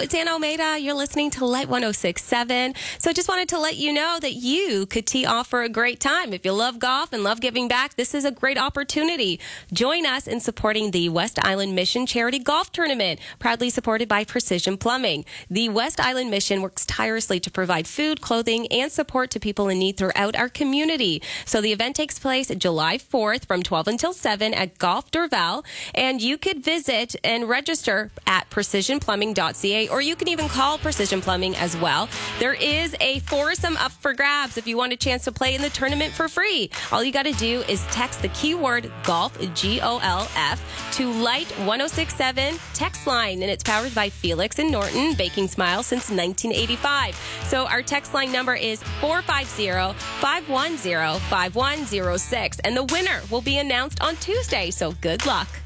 it's Anna Almeida. You're listening to Light 106.7. So just wanted to let you know that you could tee off for a great time. If you love golf and love giving back, this is a great opportunity. Join us in supporting the West Island Mission Charity Golf Tournament, proudly supported by Precision Plumbing. The West Island Mission works tirelessly to provide food, clothing, and support to people in need throughout our community. So the event takes place July 4th from 12 until 7 at Golf Dorval, and you could visit and register at precisionplumbing.ca, or you can even call Precision Plumbing as well. There is a foursome up for grabs if you want a chance to play in the tournament for free. All you got to do is text the keyword golf, GOLF, to Light 106.7 text line, and it's powered by Felix and Norton, Baking Smile since 1985. So our text line number is 450-510-5106, and the winner will be announced on Tuesday. So good luck.